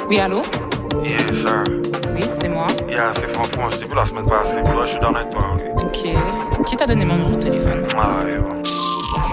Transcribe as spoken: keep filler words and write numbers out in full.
Oui, allô? Yes, sir. Oui, c'est moi. Yeah, c'est Franck, je t'ai vu la semaine passée. Puis là, je suis dans avec toi, ok? Ok. Qui t'a donné mon numéro de téléphone? Ah, yo.